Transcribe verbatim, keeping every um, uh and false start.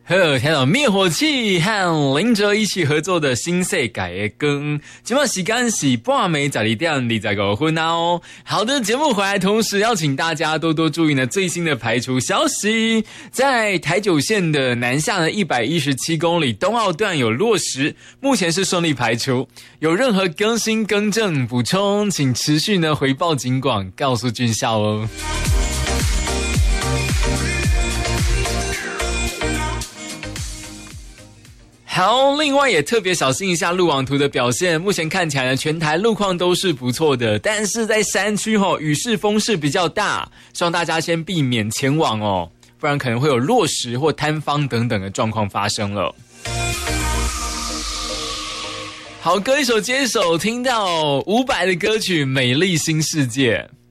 呵，听到灭火器和林哲一起合作的新世界的歌，今晚时间是半暝十二点二十五分哦。好的，节目回来，同时要请大家多多注意呢最新的排除消息。在台九线的南下的一百一十七公里东澳段有落实，目前是顺利排除。有任何更新、更正、补充，请持续呢回报警广，告诉军校哦。好，另外也特别小心一下路网图的表现，目前看起来呢，全台路况都是不错的，但是在山区吼、哦，雨势风势比较大，希望大家先避免前往哦，不然可能会有落石或坍方等等的状况发生了。好，歌一首接一首，听到伍佰的歌曲《美丽新世界》。